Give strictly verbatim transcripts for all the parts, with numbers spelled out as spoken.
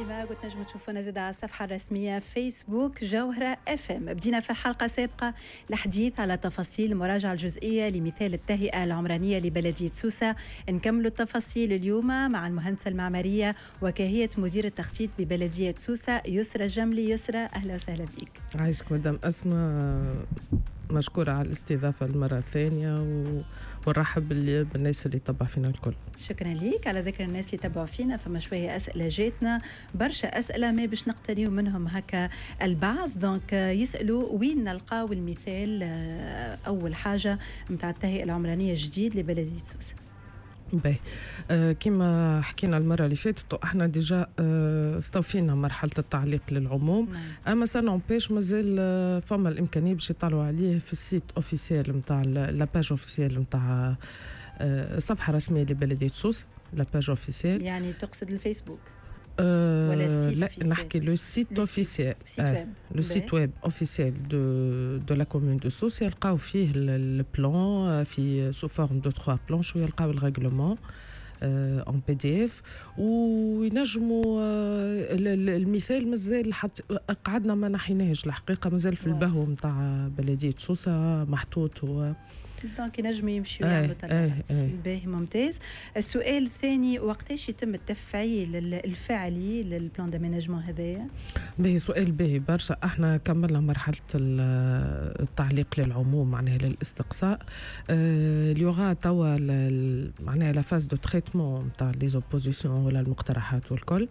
ديما قلت نجموا تشوفونا زاد على الصفحة الرسمية فيسبوك جوهرة اف ام. بدينا في الحلقة السابقة الحديث على تفاصيل المراجعة الجزئية لمثال التهيئة العمرانية لبلدية سوسة. نكملوا التفاصيل اليوم مع المهندسة المعمارية وكاهية مدير التخطيط ببلدية سوسة يسرى جملي. يسرى أهلا وسهلا بك. عايشك مدام أسماء، مشكورة على الاستضافة المرة الثانية و... ونرحب بالناس اللي تبع فينا الكل. شكرا ليك. على ذكر الناس اللي تبعوا فينا فما شوية أسئلة جاتنا، برشا أسئلة ما باش نقتنيو منهم هكا البعض. دونك يسألوا وين نلقاو المثال أول حاجة متاع التهيئة العمرانية الجديد لبلدية سوسة. باهي آه كما حكينا المرة اللي فاتت احنا ديجا آه استوفينا مرحلة التعليق للعموم. نعم. اما سا نومبيش مازال آه فما الامكانية باش يطلعوا عليه في السيت اوفيسيال نتاع لاباج اوفيسيال نتاع آه صفحة رسمية لبلدية سوسة، لاباج اوفيسيال. يعني تقصد الفيسبوك؟ Euh, ولا السيت لا officiel. نحكي لو سيت اوفيسيال، لو سيت ويب اوفيسيال دو دو لا كومون دو سوسة. يلقاو فيه البلان في سو فورم دو ثلاثة بلان، شويه يلقاو الريغلومون ان بي دي اف وينجموا المثال. مازال حتى قعدنا ما نحيناهش الحقيقه، مازال في البهو نتاع بلديه سوسة محطوط و دونك ينجموا يمشيوا يعملوا طلعات. باهي ممتاز. السؤال الثاني، وقتاش يتم التفعيل الفعلي للبلان داميناجمون هذايا؟ باهي سؤال باهي برشا. احنا كملنا مرحله التعليق للعموم معناها للاستقصاء. اليوغا توا معناها لا فاز دو تريتمون نتاع لي زوبوزيسيون ولا المقترحات والكل.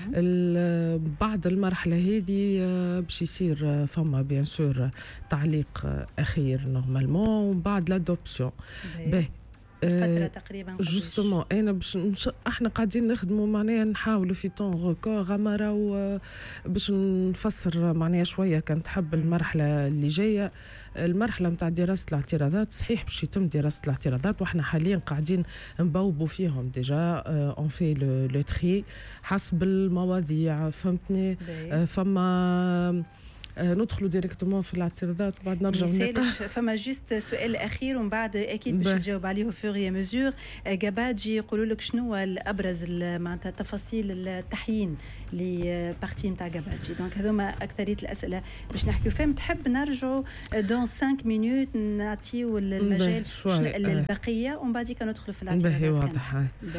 بعد المرحله هذه باش يصير فما بيان سور تعليق اخير نورمالمون، وبعد لا دوبسيون. باهي فترة تقريبا جوستومون انا باش نش... احنا قاعدين نخدموا معناها نحاولوا في طون ريكور مرة باش نفسر معناها شويه. كان تحب المرحله اللي جايه المرحله نتاع دراسه الاعتراضات، صحيح باش يتم دراسه الاعتراضات واحنا حاليا قاعدين نبوبوا فيهم ديجا اون في لو تري حسب المواضيع، فهمتني. فما ندخلوا ديريكتومون في الاعتراضات بعد نرجع نقاش. فما جوست سؤال اخير ومن بعد اكيد باش تجاوب عليه فوري مزور. جاباجي يقولوا لك شنو الابرز معناتها تفاصيل التحيين لبارتي نتاع جاباجي. دونك هذوما اكثريه الاسئله باش نحكيو فيهم. تحب نرجعوا دون خمس مينوت نعطيو المجال شنو البقيه ومن بعد ندخلوا في الاعتراضات. باهي واضح.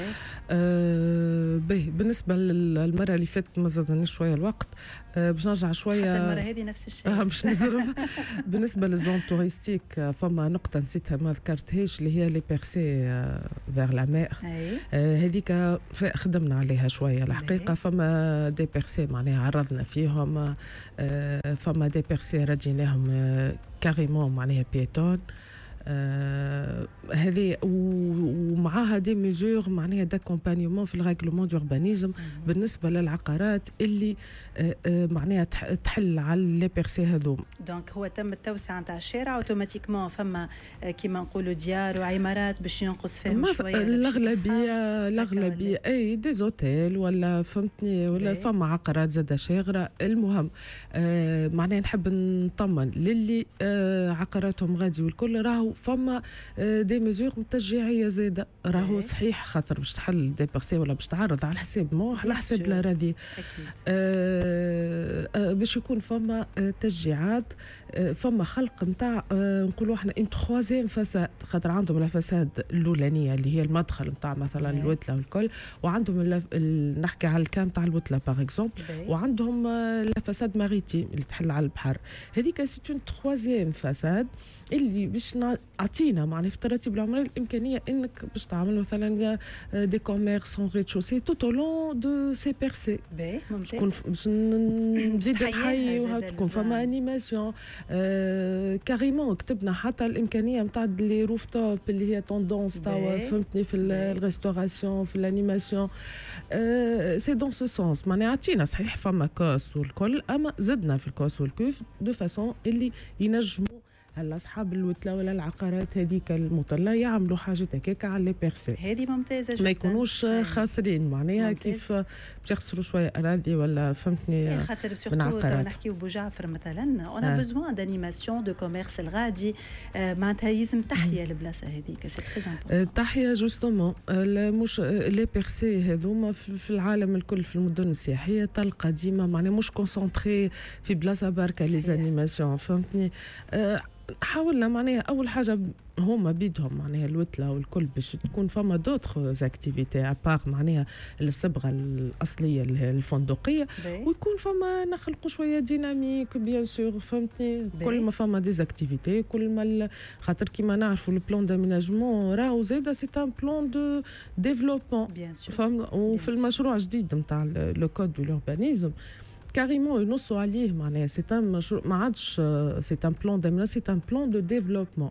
باهي بالنسبه للمره اللي فاتت ما زادناش شويه الوقت، باش نرجع شويه حتى المره هذه نفس الشيء. اه باش نزرف. بالنسبه للزون توريستيك فما نقطه نسيتها ما ذكرتهاش اللي هي لي بيرسي فيغ لا مير. هذيك خدمنا عليها شويه الحقيقه. فما دي بيرسي معناها عرضنا فيهم، فما دي بيرسي رديناهم كاريمون معناها بيتون. آه هذه ومعها دي ميزور معناها داكومبانيومون في الريغلومون دوربانيزم بالنسبه للعقارات اللي آه آه معناها تحل على لي بيرسي هذوم. دونك هو تم التوسعه نتاع الشارع اوتوماتيكمون فما آه كيما نقولوا ديار وعمارات باش ينقص فيهم شويه. الاغلبيه الاغلبيه اي دي زوتيل ولا فهمتني ولا بي. فما عقارات زاده شاغره. المهم آه معناها نحب نطمن للي آه عقاراتهم غادي والكل راهو فما دي ميزور تشجيعيه زاده. راهو صحيح خاطر باش تحل دي بيرسي ولا باش تعرض على حساب مو على حساب الاراضي آه آه باش يكون فما تشجيعات. آه فما خلق نتاع آه نقولوا احنا ان تخوازيام فساد، خاطر عندهم الفساد الاولانيه اللي هي المدخل نتاع مثلا الوتله والكل، وعندهم نحكي على الكام تاع الوتله باغ اكزومبل، وعندهم الفساد ماريتيم اللي تحل على البحر. هذيك سي اون تخوازيام فساد اللي باش نعطينا معناها في التراتب العمراني الامكانيه انك باش تعمل مثلا دي كوميرس اون ريتشوسي توت او لون دو سي بيرسي. باهي ممتاز. باش نزيد الحي وتكون فما انيماسيون آه كاريمون. كتبنا حتى الامكانيه نتاع لي روف توب اللي هي توندونس تاع فهمتني في الريستوراسيون في الانيماسيون. آه سي دون سو سونس معناها عطينا صحيح فما كوس والكل، اما زدنا في الكوس والكوف دو فاسون اللي ينجموا هلا اصحاب الوتله ولا العقارات هذيك المطله يعملوا حاجه هكاك على لي بيرسي. هذه ممتازه جدا، ما يكونوش خاسرين معناها كيف باش يخسروا شويه اراضي ولا فهمتني. خاطر سورتو نحكيو بوجعفر مثلا اون بوزوان دانيماسيون دو كوميرس الغادي معناتها لازم تحيا البلاصه هذيك سي تري امبورطون. تحيا جوستومون مش لي بيرسي هذوما في العالم الكل في المدن السياحيه تلقى ديما معناها مش كونسونطري في بلاصه بركه لي زانيماسيون فهمتني. حاولنا معناها اول حاجه هما بيدهم معناها الوتله والكل باش تكون فما دوتر اكتيفيتي ابار معناها الصبغه الاصليه الفندقيه ويكون فما نخلقوا شويه ديناميك بيان سور فهمتني. كل ما فما ديزاكتيفيتي كل ما خاطر كيما نعرفوا البلان داميناجمون راهو زاده سي ان بلان دو ديفلوبمون بيان سور فهم. وفي المشروع الجديد نتاع لو كود والوربانيزم كاريمون ينصوا عليه معناها سي ان مشروع ما عادش سي ان بلان داميناج سي ان بلان دو ديفلوبمون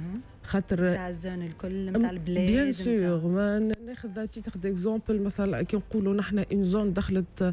خاطر نتاع الزون الكل نتاع البلاد بيان سور. ناخذ تيتر ديكزومبل مثلا كي نقولوا نحن اون زون دخلت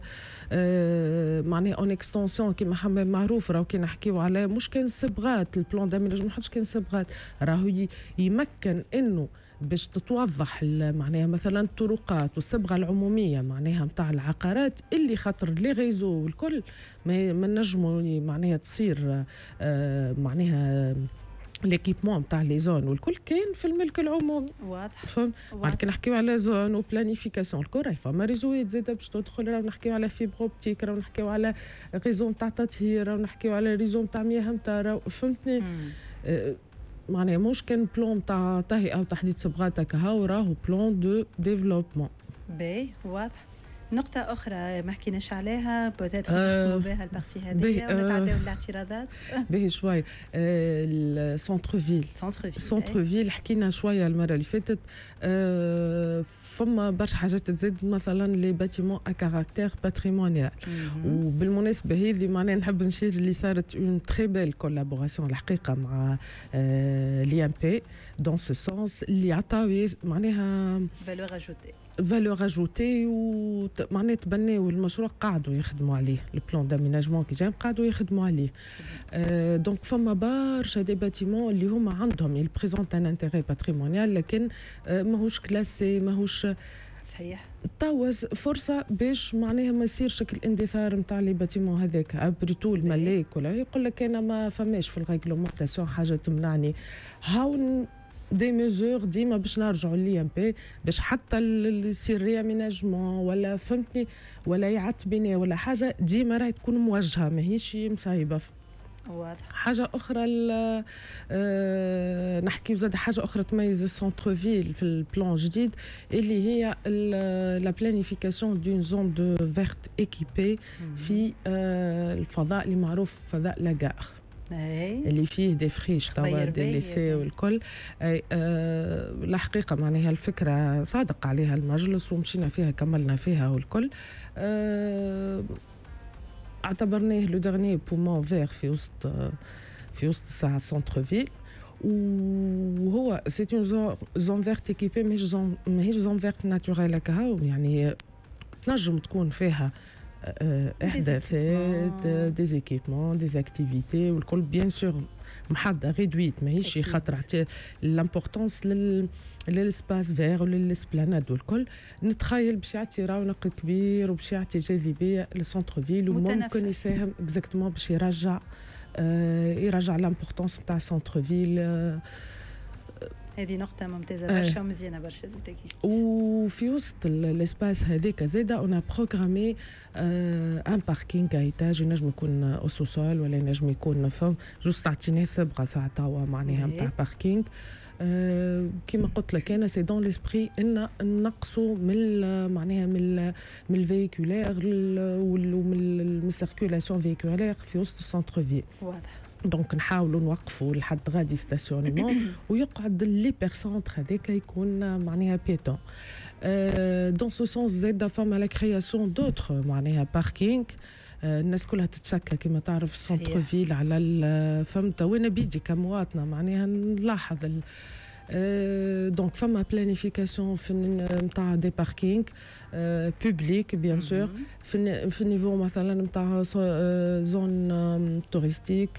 آه معناها اون اكستنسيون كيما حمام معروف راهو كي نحكيو على مش كان صبغات البلان داميناج ما حدش كان صبغات راهو يمكن انه باش تتوضح معناها مثلا الطرقات والصبغه العموميه معناها نتاع العقارات اللي خاطر لي ريزو والكل ما نجموا معناها تصير آه معناها ليكيبمون نتاع لي زون والكل كان في الملك العمومي. واضح فهم. بعد كي نحكيو على زون وبلانيفيكاسيون الكل فما ريزوات زاده باش تدخل راهو نحكيو على فيبر اوبتيك راهو نحكيو على ريزو نتاع تطهير راهو نحكيو على ريزو نتاع مياه مطار فهمتني. آه معناها مش كان بلان تاع طهي او تحديد صبغات هكا راهو بلان دو ديفلوبمون. باهي واضح. نقطة أخرى ما حكيناش عليها بوتيتر نختموا بها البارتي هذه ونتعداو الاعتراضات. باهي شوية السونتر فيل سونتر فيل سونتر فيل حكينا شوية المرة اللي فاتت. فما برشا حاجات تزيد مثلا لي باتيمون ا كاركتير باتريمونيال وبالمناسبة هذه معناها نحب نشير اللي صارت اون تري بيل كولابوراسيون الحقيقة مع لي ام بي دون سو سونس اللي عطاو معناها فالور اجوتي فالور اجوتي ومعناها تبناو المشروع قاعدوا يخدموا عليه البلان داميناجمون كي جاي قاعدوا يخدموا عليه. أه دونك فما برشا دي باتيمون اللي هما عندهم يل بريزونت ان انتيري باتريمونيال لكن أه ماهوش كلاسي ماهوش صحيح. توا فرصه باش معناها ما يصيرش الاندثار نتاع لي باتيمون هذاك ابريتو الملاك ولا يقول لك انا ما فماش في الريغلومونطاسيون حاجه تمنعني هاو دي ميزور ديما باش نرجعوا لي ام بي باش حتى يصير رياميناجمون ولا فهمتني ولا يعد بناء ولا حاجه ديما راهي تكون موجهه ماهيش مصايبه. واضح. حاجه اخرى أه نحكي زاد حاجه اخرى تميز السونتر فيل في البلان جديد اللي هي لا بلانيفيكاسيون دون زون دو فيرت ايكيبي في أه الفضاء اللي معروف فضاء لاغار اللي فيه دي فريش توا دي ليسي والكل. اي أه الحقيقه معناها الفكره صادق عليها المجلس ومشينا فيها كملنا فيها والكل. أه اعتبرناه لو ديرني بومون فير في وسط في وسط الساعه سونتر فيل وهو سي اون زون فيرت ايكيبي ماهيش زون ماهيش زون فيرت ناتوريل هكا يعني تنجم تكون فيها احداثات دي زيكيبمون دي اكتيفيتي والكل بيان سور محدده ريدويت ماهيش خاطر لامبورطونس لل للسباس فير وللسبلاناد والكل نتخيل باش يعطي رونق كبير وباش يعطي جاذبيه للسونتر فيل وممكن يساهم اكزاكتومون باش يرجع آه يرجع لامبورطونس نتاع السونتر فيل. آه هذه نقطة ممتازة برشا ومزيانة برشا زيد أكيد. وفي وسط الاسباس هذاك زادا اون بروغرامي ان باركينغ ا ايتاج ينجم يكون او سوسول ولا ينجم يكون فم جوست تعطيني صبغة ساعة توا معناها نتاع باركينغ. أه كما قلت لك انا سي دون ليسبري ان نقصوا من معناها من من الفيكولير ومن السيركولاسيون فيكولير في وسط السونتر فيل. واضح. دونك نحاولوا نوقفوا لحد غادي ستاسيونمون ويقعد لي بيرسونتر هذاك يكون معناها بيتون. دون سو سونس زاد فما لا كرياسيون دوتر معناها باركينغ. الناس كلها تتشكى كما تعرف السونتر فيل على فهمت وين بيدي كمواطنه معناها نلاحظ دونك فما بلانيفيكاسيون في نتاع دي باركينغ بوبليك بيان سور في في النيفو مثلا نتاع زون توريستيك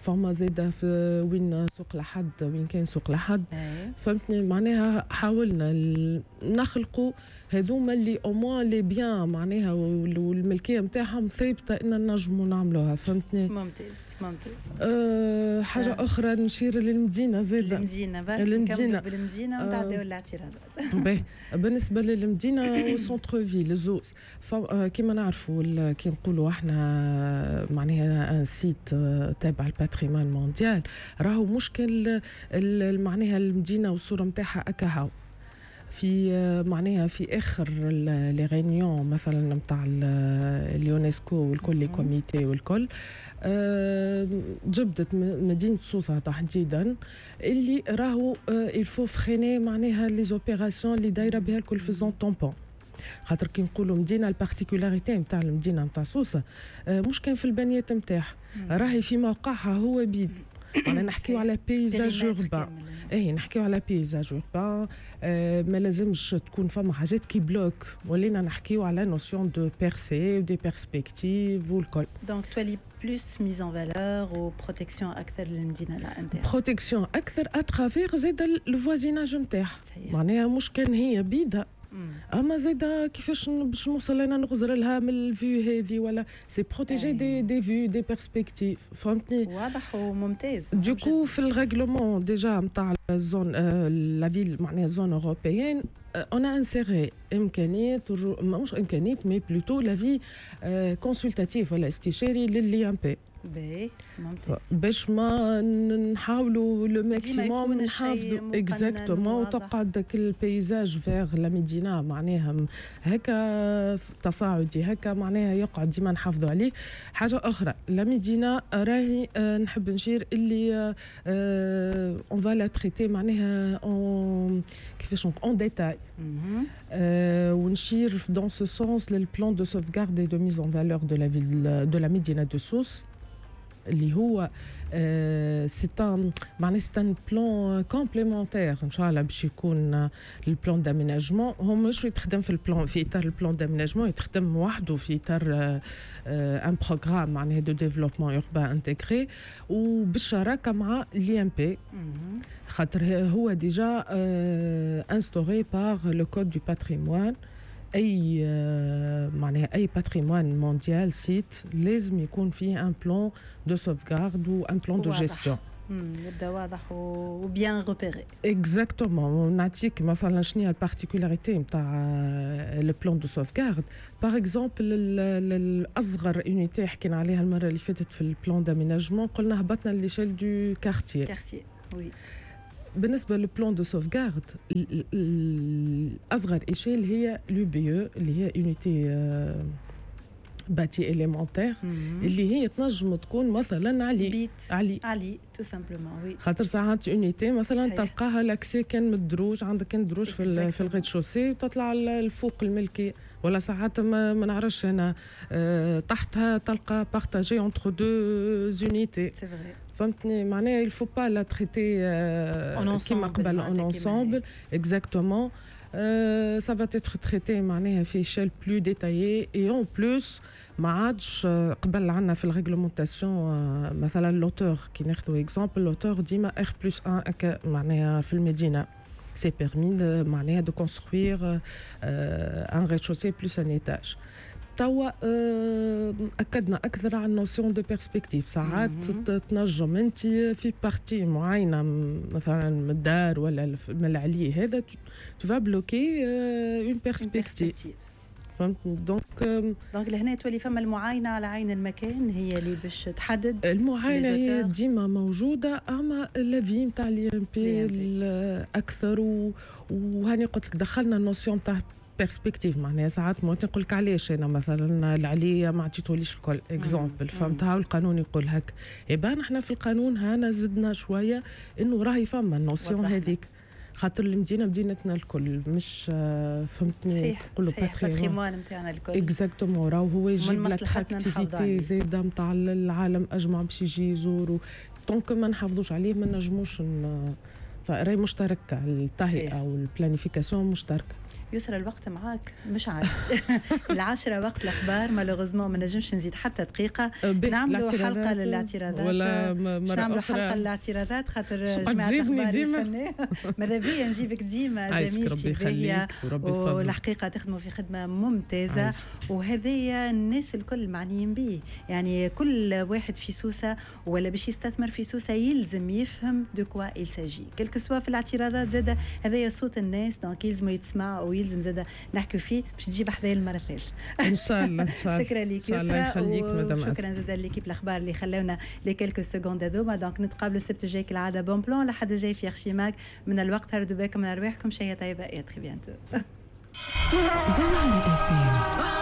فما زاده في وين سوق لحد وين كان سوق لحد فهمتني معناها حاولنا نخلقوا هذوما اللي اوموا لي بيان معناها والملكيه نتاعهم ثابته ان نجموا نعملوها فهمتني ممتاز ممتاز أه حاجه آه. اخرى نشير للمدينه زاده المدينه برك المدينه بالمدينه ونتعداو الاعتراضات باهي بالنسبه للمدينه وسونتر فيل زوز كيما نعرفوا كي نقولوا احنا معناها ان سيت تابع الباتريمون مونديال راهو مشكل معناها المدينه والصوره نتاعها اكاهاو في معناها في اخر لي رينيون مثلا نتاع اليونسكو والكل لي كوميتي والكل جبدت مدينه سوسه تحديدا اللي راهو الفو فريني معناها لي زوبيراسيون اللي دايره بها الكل في زون طومبون خاطر كي نقولوا مدينه البارتيكولاريتي نتاع المدينه نتاع سوسه مش كان في البنيات نتاعها راهي في موقعها هو بيد انا نحكيو على بيزاج اوربان اي نحكيو على بيزاج اوربان أه ما لازمش تكون فما حاجات كي بلوك ولينا نحكيو على نوسيون دو بيرسي ودي بيرسبكتيف والكل دونك تولي بلوس ميز ان فالور وبروتيكسيون اكثر للمدينه لا انت بروتيكسيون اكثر اترافير زاد الفوازيناج نتاعها معناها مش كان هي بيدها اما زاده كيفاش باش نوصل انا نغزر لها من الفيو هذه ولا سي بروتيجي دي دي فيو دي بيرسبكتيف فهمتني واضح وممتاز دوكو في الريغلومون ديجا نتاع الزون لا فيل معناها زون اوروبيين اون انسيري امكانيه مش امكانيه مي بلوتو لا في كونسلتاتيف ولا استشاري للي ام بي باهي ممتاز باش ما نحاولوا لو ماكسيموم نحافظوا اكزاكتومون وتقعد داك البيزاج فيغ لا مدينه معناها هكا تصاعدي هكا معناها يقعد ديما نحافظوا عليه. حاجه اخرى لا مدينه راهي أه نحب نشير اللي اون فا لا تريتي معناها اون كيفاش اون ديتاي أه ونشير دون سو سونس للبلان دو سوفغارد اي دو ميز اون فالور دو لا فيل دو لا مدينه دو سوس اللي هو سي ان معناها سي ان بلان كومبليمونتير ان شاء الله باش يكون البلان داميناجمون هو مش يتخدم في البلان في اطار البلان داميناجمون يتخدم وحده في اطار ان بروغرام معناها دو ديفلوبمون اوربان انتيغري وبالشراكه مع لي ام بي خاطر هو ديجا انستوري بار لو كود دو باتريمون اي معناها اي باتريمون مونديال سيت لازم يكون فيه ان بلان دو سوفغارد و ان بلان دو جيستيون يبدا واضح وبيان ريبيري اكزاكتومون. نعطيك مثلا شنو هي البارتيكولاريتي نتاع لو بلان دو سوفغارد باغ اكزومبل الاصغر يونيتي حكينا عليها المره اللي فاتت في البلان داميناجمون قلنا هبطنا ليشيل دو كارتير كارتير وي بالنسبه للبلان دو سوفغارد الاصغر ايشيل هي لو بي او اللي هي يونيتي باتي اليمونتير اللي هي تنجم تكون مثلا علي بيت علي علي تو سامبلومون وي خاطر ساعات يونيتي مثلا صحيح. تلقاها لاكسي كان مدروج عندك كان دروج في في الغيت شوسي وتطلع الفوق الملكي ولا ساعات ما, ما نعرفش انا أه تحتها تلقى بارتاجي اونتر دو زونيتي سي فري فهمتني معناها il faut pas la traiter كيما قبل en ensemble exactement euh, ça va être traité معناها في échelle plus détaillée et en plus ما عادش قبل عندنا في الريغلومونطاسيون مثلا لوتور كي ناخذوا اكزامبل لوتور ديما ار بلس واحد معناها في المدينه سي بيرمي معناها دو كونستروير ان ريتشوسي بلس ان ايتاج. توا اكدنا اكثر على النوسيون دو بيرسبكتيف ساعات تنجم انت في بارتي معينه مثلا من الدار ولا من العلي هذا تو فا بلوكي اون بيرسبكتيف فهمتني دونك دونك لهنا تولي فما المعاينه على عين المكان هي اللي باش تحدد المعاينه هي ديما موجوده اما لافي نتاع لي ام بي اكثر وهاني قلت لك دخلنا النوسيون تاع بيرسبكتيف معناها ساعات ممكن نقول لك علاش انا مثلا العليا ما عطيتوليش الكل اكزامبل فهمتها والقانون يقول هك يبان احنا في القانون هنا زدنا شويه انه راهي فما النوسيون هذيك خاطر المدينه مدينتنا الكل مش فهمتني نقولوا باتريمون نتاعنا الكل اكزاكتومون راهو هو يجيب لك اكتيفيتي زاده نتاع العالم اجمع باش يجي يزوروا دونك ما نحافظوش عليه ما نجموش فراهي مشتركه التهيئه والبلانيفيكاسيون مشتركه. يسرى الوقت معاك مش عارف. العاشرة وقت الأخبار مالوغوزمون ما نجمش نزيد حتى دقيقة. نعملوا حلقة للاعتراضات ولا نعملوا حلقة للاعتراضات خاطر جماعة الأخبار يستنى. ماذا بيا نجيبك ديما زميلتي باهية والحقيقة تخدموا في خدمة ممتازة عايش. وهذه الناس الكل معنيين به يعني كل واحد في سوسة ولا باش يستثمر في سوسة يلزم يفهم دو كوا يساجي كلك سوا في الاعتراضات زادة هذا صوت الناس دونك يلزم يتسمع ويلزم زادة نحكي فيه باش تجيب حذايا المرة الثالثة ان شاء الله. شكرا لك يسرا وشكرا زادة ليكيب الاخبار اللي خلونا لي كلكو سكوند هذوما دونك نتقابلوا السبت الجاي كالعاده بون بلان لحد جاي في ارشيماك من الوقت هردوا بالكم من ارواحكم شيء طيبه يا تري بيانتو.